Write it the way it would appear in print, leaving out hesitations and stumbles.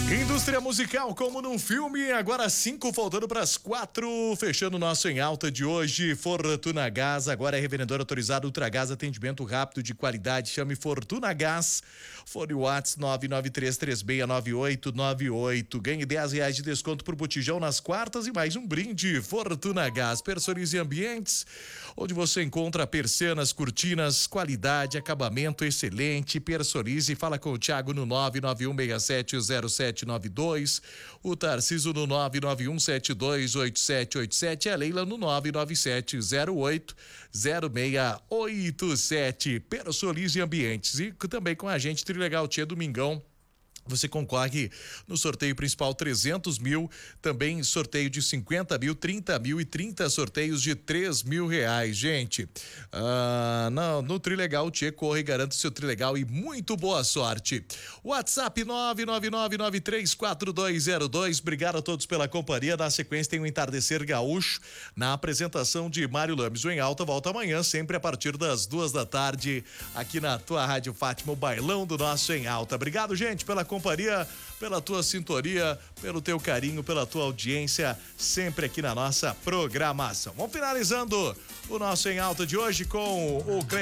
Indústria musical como num filme, agora 5 faltando para as 4, fechando o nosso Em Alta de hoje. Fortuna Gás, agora é revendedor autorizado Ultragás, atendimento rápido de qualidade, chame Fortuna Gás. Fone Whats 993369898. Ganhe R$10 de desconto por botijão nas quartas e mais um brinde. Fortuna Gás, personalize ambientes, onde você encontra persianas, cortinas, qualidade, acabamento excelente. Personalize, fala com o Thiago no 991670792, o Tarciso no 991728787 e a Leila no 997080687. Personalize ambientes. E também com a gente, Trilegal Tia, domingão. Você concorre no sorteio principal 300 mil, também sorteio de 50 mil, 30 mil e 30 sorteios de R$3.000, gente. No Trilegal Tchê, corre e garanta o seu Trilegal e muito boa sorte. WhatsApp 999934202. Obrigado a todos pela companhia. Na sequência tem o Entardecer Gaúcho, na apresentação de Mário Lames. O Em Alta volta amanhã, sempre a partir das 2 da tarde, aqui na tua Rádio Fátima, o bailão do nosso Em Alta. Obrigado, gente, pela companhia, pela tua sintonia, pelo teu carinho, pela tua audiência, sempre aqui na nossa programação. Vamos finalizando o nosso Em Alta de hoje com o